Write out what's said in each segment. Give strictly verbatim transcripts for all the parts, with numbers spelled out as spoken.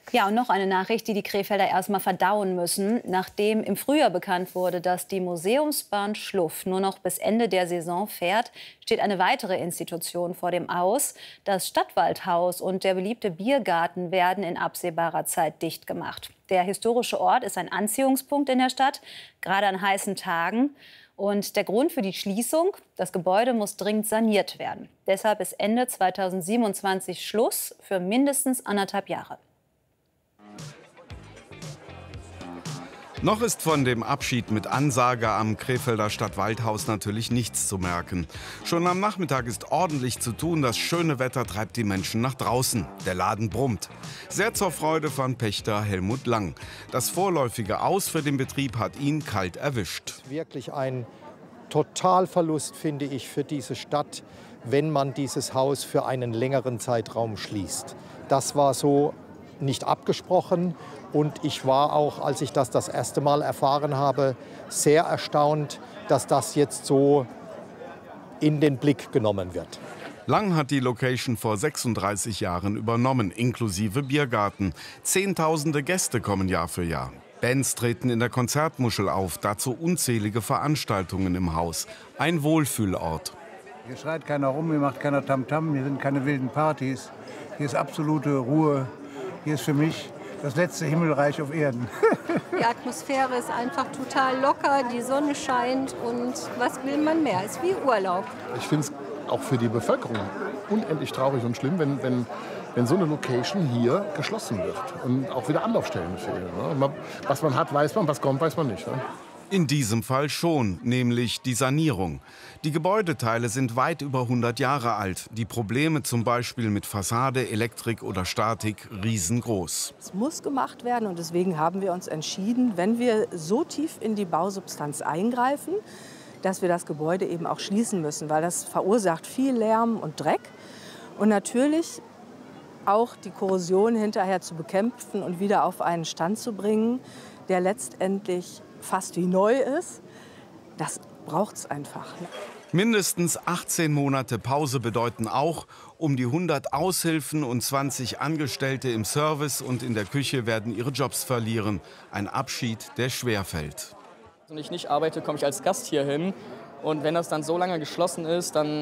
Ja, und noch eine Nachricht, die die Krefelder erstmal verdauen müssen. Nachdem im Frühjahr bekannt wurde, dass die Museumsbahn Schluff nur noch bis Ende der Saison fährt, steht eine weitere Institution vor dem Aus. Das Stadtwaldhaus und der beliebte Biergarten werden in absehbarer Zeit dicht gemacht. Der historische Ort ist ein Anziehungspunkt in der Stadt, gerade an heißen Tagen. Und der Grund für die Schließung: Das Gebäude muss dringend saniert werden. Deshalb ist Ende zweitausendsiebenundzwanzig Schluss für mindestens anderthalb Jahre. Noch ist von dem Abschied mit Ansage am Krefelder Stadtwaldhaus natürlich nichts zu merken. Schon am Nachmittag ist ordentlich zu tun. Das schöne Wetter treibt die Menschen nach draußen. Der Laden brummt. Sehr zur Freude von Pächter Helmut Lang. Das vorläufige Aus für den Betrieb hat ihn kalt erwischt. Wirklich ein Totalverlust, finde ich, für diese Stadt, wenn man dieses Haus für einen längeren Zeitraum schließt. Das war so nicht abgesprochen. Und ich war auch, als ich das das erste Mal erfahren habe, sehr erstaunt, dass das jetzt so in den Blick genommen wird. Lang hat die Location vor sechsunddreißig Jahren übernommen, inklusive Biergarten. Zehntausende Gäste kommen Jahr für Jahr. Bands treten in der Konzertmuschel auf, dazu unzählige Veranstaltungen im Haus. Ein Wohlfühlort. Hier schreit keiner rum, hier macht keiner Tamtam, hier sind keine wilden Partys. Hier ist absolute Ruhe. Hier ist für mich das letzte Himmelreich auf Erden. Die Atmosphäre ist einfach total locker, die Sonne scheint und was will man mehr? Es ist wie Urlaub. Ich finde es auch für die Bevölkerung unendlich traurig und schlimm, wenn, wenn, wenn so eine Location hier geschlossen wird und auch wieder Anlaufstellen fehlen. Ne? Was man hat, weiß man, was kommt, weiß man nicht. Ne? In diesem Fall schon, nämlich die Sanierung. Die Gebäudeteile sind weit über hundert Jahre alt. Die Probleme zum Beispiel mit Fassade, Elektrik oder Statik riesengroß. Es muss gemacht werden und deswegen haben wir uns entschieden, wenn wir so tief in die Bausubstanz eingreifen, dass wir das Gebäude eben auch schließen müssen, weil das verursacht viel Lärm und Dreck. Und natürlich auch die Korrosion hinterher zu bekämpfen und wieder auf einen Stand zu bringen, der letztendlich fast wie neu ist. Das braucht es einfach. Mindestens achtzehn Monate Pause bedeuten auch, um die hundert Aushilfen und zwanzig Angestellte im Service und in der Küche werden ihre Jobs verlieren. Ein Abschied, der schwerfällt. Wenn ich nicht arbeite, komme ich als Gast hier hin. Und wenn das dann so lange geschlossen ist, dann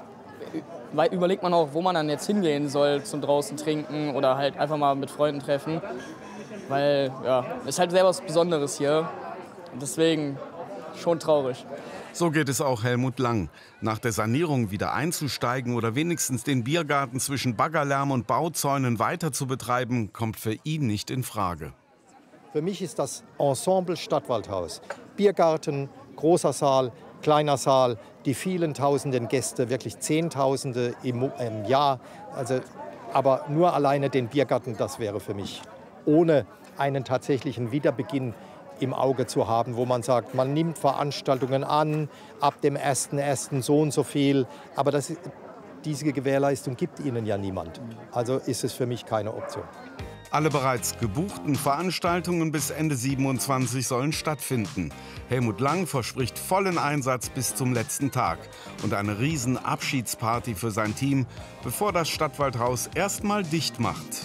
überlegt man auch, wo man dann jetzt hingehen soll zum draußen trinken oder halt einfach mal mit Freunden treffen. Weil, ja, es ist halt sehr was Besonderes hier. Deswegen schon traurig. So geht es auch Helmut Lang. Nach der Sanierung wieder einzusteigen oder wenigstens den Biergarten zwischen Baggerlärm und Bauzäunen weiter zu betreiben, kommt für ihn nicht in Frage. Für mich ist das Ensemble Stadtwaldhaus. Biergarten, großer Saal, kleiner Saal, die vielen tausenden Gäste, wirklich Zehntausende im, im Jahr. Also, aber nur alleine den Biergarten, das wäre für mich ohne einen tatsächlichen Wiederbeginn im Auge zu haben, wo man sagt, man nimmt Veranstaltungen an, ab dem ersten ersten so und so viel. Aber das, diese Gewährleistung gibt Ihnen ja niemand. Also ist es für mich keine Option. Alle bereits gebuchten Veranstaltungen bis Ende siebenundzwanzig sollen stattfinden. Helmut Lang verspricht vollen Einsatz bis zum letzten Tag und eine riesen Abschiedsparty für sein Team, bevor das Stadtwaldhaus erstmal dicht macht.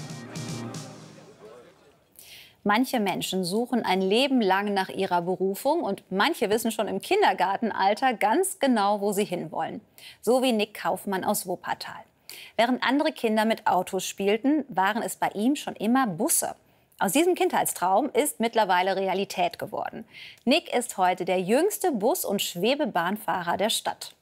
Manche Menschen suchen ein Leben lang nach ihrer Berufung und manche wissen schon im Kindergartenalter ganz genau, wo sie hinwollen. So wie Nick Kaufmann aus Wuppertal. Während andere Kinder mit Autos spielten, waren es bei ihm schon immer Busse. Aus diesem Kindheitstraum ist mittlerweile Realität geworden. Nick ist heute der jüngste Bus- und Schwebebahnfahrer der Stadt.